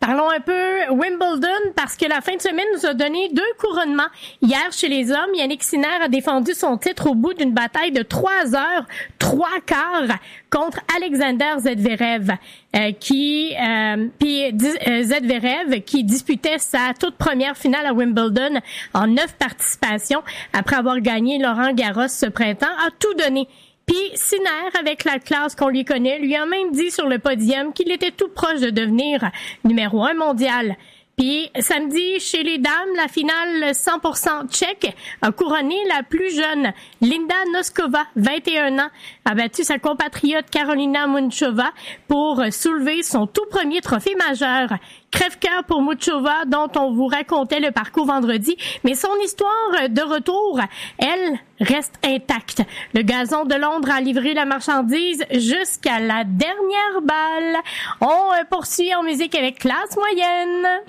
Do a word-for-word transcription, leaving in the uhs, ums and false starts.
Parlons un peu Wimbledon parce que la fin de semaine nous a donné deux couronnements. Hier, chez les hommes, Yannick Sinner a défendu son titre au bout d'une bataille de trois heures, trois quarts contre Alexander Zverev, euh, qui euh, puis euh, Zverev qui disputait sa toute première finale à Wimbledon en neuf participations après avoir gagné Roland Garros ce printemps, a tout donné. Puis Sinner, avec la classe qu'on lui connaît, lui a même dit sur le podium qu'il était tout proche de devenir numéro un mondial. Puis samedi, chez les dames, la finale cent pour cent tchèque a couronné la plus jeune, Linda Noskova, vingt et un ans, a battu sa compatriote Karolina Muchova pour soulever son tout premier trophée majeur. Crève-cœur pour Muchova, dont on vous racontait le parcours vendredi, mais son histoire de retour, elle, reste intacte. Le gazon de Londres a livré la marchandise jusqu'à la dernière balle. On poursuit en musique avec Classe moyenne.